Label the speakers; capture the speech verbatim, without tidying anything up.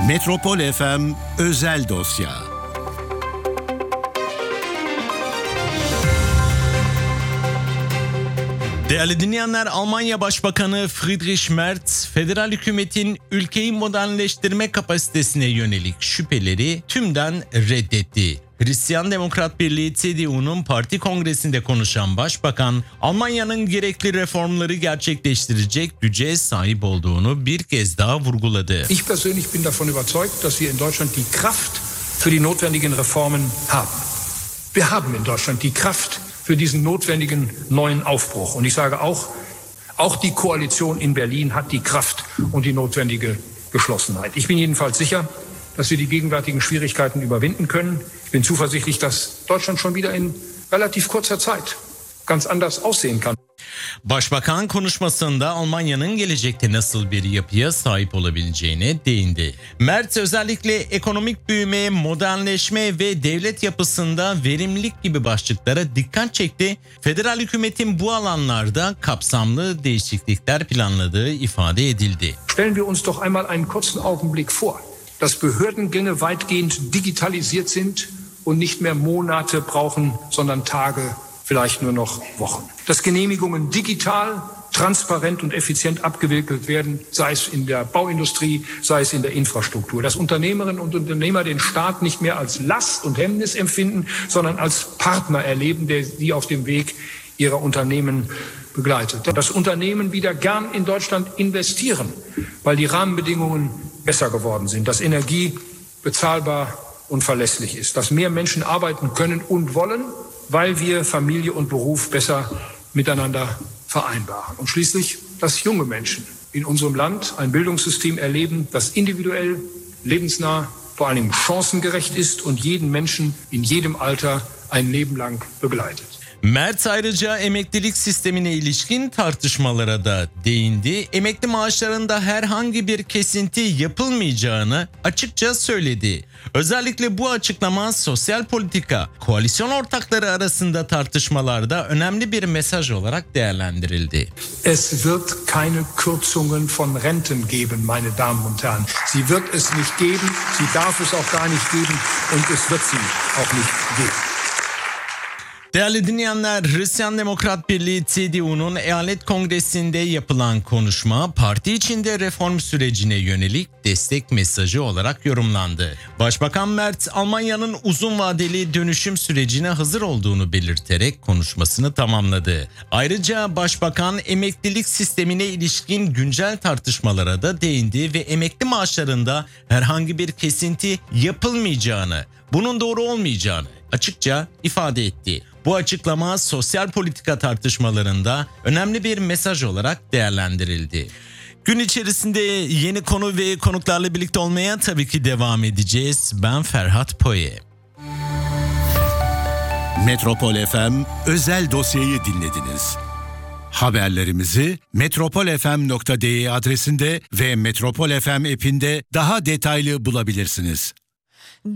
Speaker 1: Metropol F M Özel Dosya.
Speaker 2: Değerli dinleyenler, Almanya Başbakanı Friedrich Merz, federal hükümetin ülkeyi modernleştirme kapasitesine yönelik şüpheleri tümden reddetti. Hristiyan Demokrat Birliği C D U'nun parti kongresinde konuşan başbakan, Almanya'nın gerekli reformları gerçekleştirecek güce sahip olduğunu bir kez daha vurguladı.
Speaker 3: Ich persönlich bin davon überzeugt, dass wir in Deutschland die Kraft für die notwendigen Reformen haben. Wir haben in Deutschland die Kraft für diesen notwendigen neuen Aufbruch. Und ich sage auch, auch die Koalition in Berlin hat die Kraft und die notwendige Geschlossenheit. Ich bin jedenfalls sicher, dass wir die gegenwärtigen Schwierigkeiten überwinden können. Ich bin zuversichtlich, dass Deutschland schon wieder in relativ kurzer Zeit ganz anders aussehen kann.
Speaker 2: Başbakan konuşmasında Almanya'nın gelecekte nasıl bir yapıya sahip olabileceğine değindi. Merz özellikle ekonomik büyüme, modernleşme ve devlet yapısında verimlilik gibi başlıklara dikkat çekti. Federal hükümetin bu alanlarda kapsamlı değişiklikler planladığı ifade edildi.
Speaker 3: Stellen wir uns doch einmal einen kurzen Augenblick vor, dass Behördengänge weitgehend digitalisiert sind und nicht mehr Monate brauchen, sondern Tage, vielleicht nur noch Wochen. Dass Genehmigungen digital, transparent und effizient abgewickelt werden, sei es in der Bauindustrie, sei es in der Infrastruktur. Dass Unternehmerinnen und Unternehmer den Staat nicht mehr als Last und Hemmnis empfinden, sondern als Partner erleben, der sie auf dem Weg ihrer Unternehmen begleitet. Dass Unternehmen wieder gern in Deutschland investieren, weil die Rahmenbedingungen besser geworden sind. Dass Energie bezahlbar und verlässlich ist. Dass mehr Menschen arbeiten können und wollen, weil wir Familie und Beruf besser miteinander vereinbaren. Und schließlich, dass junge Menschen in unserem Land ein Bildungssystem erleben, das individuell, lebensnah, vor allem chancengerecht ist und jeden Menschen in jedem Alter ein Leben lang begleitet.
Speaker 2: Merz ayrıca emeklilik sistemine ilişkin tartışmalara da değindi. Emekli maaşlarında herhangi bir kesinti yapılmayacağını açıkça söyledi. Özellikle bu açıklama sosyal politika, koalisyon ortakları arasında tartışmalarda önemli bir mesaj olarak değerlendirildi.
Speaker 3: Es wird keine Kürzungen von Renten geben, meine Damen und Herren. Sie wird es nicht geben, sie darf es auch gar nicht geben und es wird sie auch nicht geben.
Speaker 2: Değerli dinleyenler, Hristiyan Demokrat Birliği C D U'nun eyalet kongresinde yapılan konuşma parti içinde reform sürecine yönelik destek mesajı olarak yorumlandı. Başbakan Merz, Almanya'nın uzun vadeli dönüşüm sürecine hazır olduğunu belirterek konuşmasını tamamladı. Ayrıca Başbakan emeklilik sistemine ilişkin güncel tartışmalara da değindi ve emekli maaşlarında herhangi bir kesinti yapılmayacağını, bunun doğru olmayacağını açıkça ifade etti. Bu açıklama sosyal politika tartışmalarında önemli bir mesaj olarak değerlendirildi. Gün içerisinde yeni konu ve konuklarla birlikte olmaya tabii ki devam edeceğiz. Ben Ferhat Poye.
Speaker 1: Metropol F M Özel Dosyayı dinlediniz. Haberlerimizi metropolfm nokta de adresinde ve Metropol F M app'inde daha detaylı bulabilirsiniz.